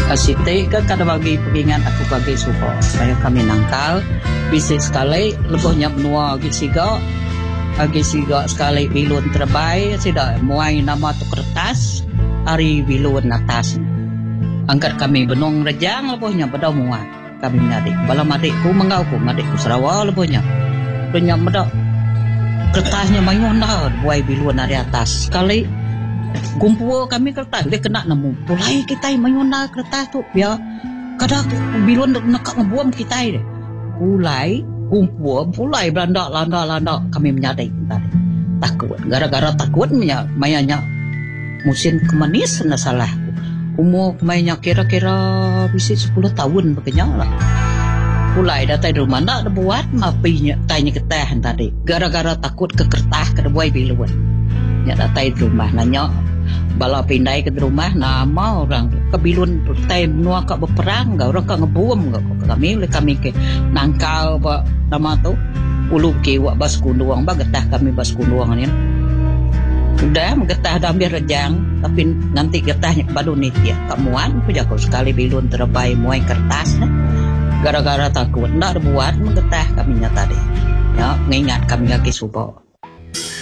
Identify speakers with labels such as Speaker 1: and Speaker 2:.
Speaker 1: Siti kan kada bagi pengingat aku bagi support supaya kami nangkal bisnis sekali lebihnya benua agi siga sekali bilun terbaik sida muai nama tu kertas hari bilun atas angkat kami benong rejang lebihnya pada muai kami menyadik balam adikku mengauku adikku Sarawak lebihnya banyak pada kertasnya mayona buai bilun dari atas sekali kumpul kami kertas dia kena nemu pulai kita mayona kertas tu biar kadang bilun nak ngebuam kita deh kumpul pulai belanda kami menyadari tadi takut gara-gara takut mayanya musim kemanis na salah umur mayanya kira-kira bisa 10 tahun begini lah pulai datang di rumah nak buat mapinya tanya ketahan tadi gara-gara takut ke kertas ke buai bilun nya datang di rumah nanya bala pindah ke rumah nama orang kebilun time nua ka berperang ga orang ka ngebuam ga kami ke nangkal ba nama tu ulu ke wa bas kunduang ba getah kami bas kunduang ni sudah getah dah ambil rejang tapi nanti getahnya baru ni dia kamuan puja kau sekali bilun terbaik muai kertas gara-gara takut nak buat menggetah kami nya tadi ya ngingat kami lagi subuh